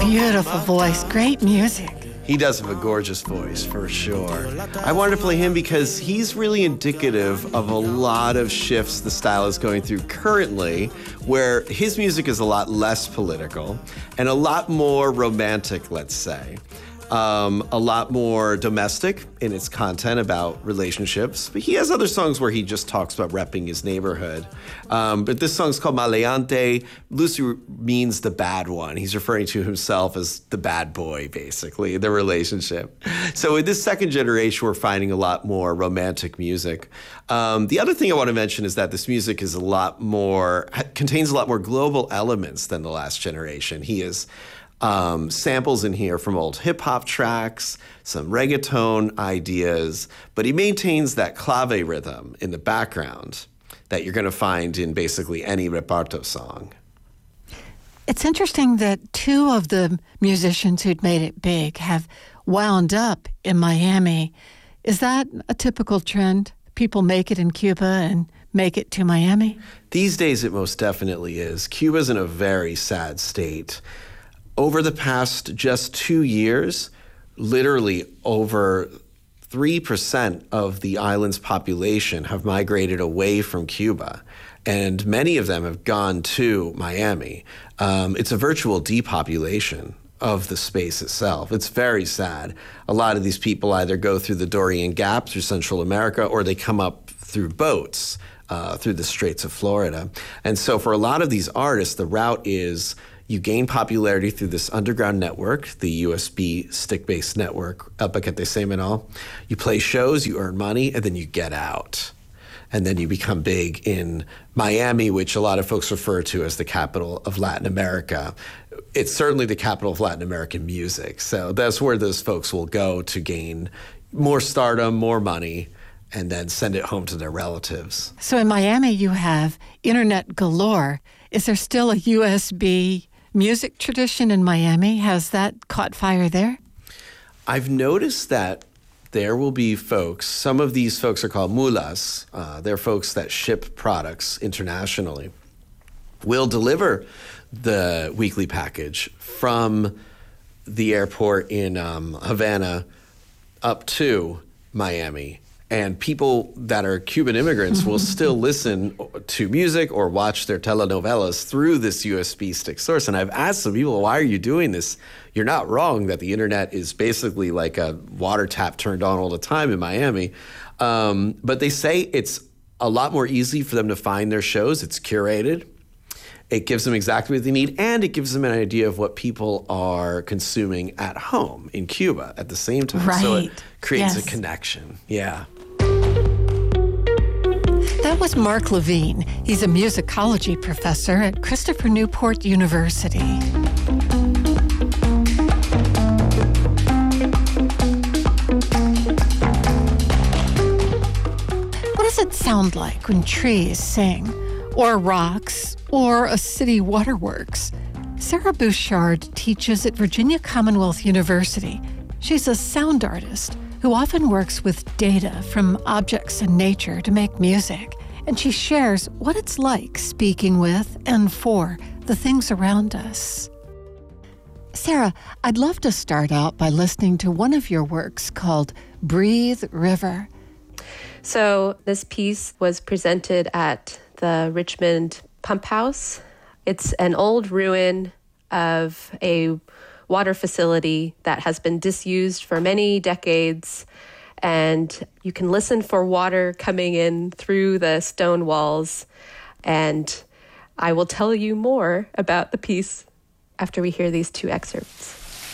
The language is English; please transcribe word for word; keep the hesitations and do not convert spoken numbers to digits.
beautiful voice, great music. He does have a gorgeous voice, for sure. I wanted to play him because he's really indicative of a lot of shifts the style is going through currently, where his music is a lot less political and a lot more romantic, let's say. Um, a lot more domestic in its content about relationships. But he has other songs where he just talks about repping his neighborhood. Um, but this song's called Maleante. Loosely means the bad one. He's referring to himself as the bad boy, basically, the relationship. So in this second generation, we're finding a lot more romantic music. Um, the other thing I want to mention is that this music is a lot more, contains a lot more global elements than the last generation. He is Um, samples in here from old hip-hop tracks, some reggaeton ideas, but he maintains that clave rhythm in the background that you're going to find in basically any reparto song. It's interesting that two of the musicians who'd made it big have wound up in Miami. Is that a typical trend? People make it in Cuba and make it to Miami? These days it most definitely is. Cuba's in a very sad state. Over the past just two years, literally over three percent of the island's population have migrated away from Cuba, and many of them have gone to Miami. Um, it's a virtual depopulation of the space itself. It's very sad. A lot of these people either go through the Darien Gap through Central America, or they come up through boats uh, through the Straits of Florida. And so for a lot of these artists, the route is you gain popularity through this underground network, the U S B stick-based network, El Paquete Semanal. You play shows, you earn money, and then you get out. And then you become big in Miami, which a lot of folks refer to as the capital of Latin America. It's certainly the capital of Latin American music. So that's where those folks will go to gain more stardom, more money, and then send it home to their relatives. So in Miami, you have internet galore. Is there still a U S B music tradition in Miami? Has that caught fire there? I've noticed that there will be folks, some of these folks are called mulas, uh, they're folks that ship products internationally, will deliver the weekly package from the airport in um, Havana up to Miami. And people that are Cuban immigrants will still listen to music or watch their telenovelas through this U S B stick source. And I've asked some people, why are you doing this? You're not wrong that the internet is basically like a water tap turned on all the time in Miami. Um, but they say it's a lot more easy for them to find their shows. It's curated. It gives them exactly what they need, and it gives them an idea of what people are consuming at home in Cuba at the same time. Right. So it creates Yes. a connection. Yeah. That was Mark Levine. He's a musicology professor at Christopher Newport University. What does it sound like when trees sing, or rocks, or a city waterworks? Sarah Bouchard teaches at Virginia Commonwealth University. She's a sound artist who often works with data from objects in nature to make music, and she shares what it's like speaking with and for the things around us. Sarah, I'd love to start out by listening to one of your works called Breathe River. So this piece was presented at the Richmond Pump House. It's an old ruin of a water facility that has been disused for many decades, and you can listen for water coming in through the stone walls. And I will tell you more about the piece after we hear these two excerpts.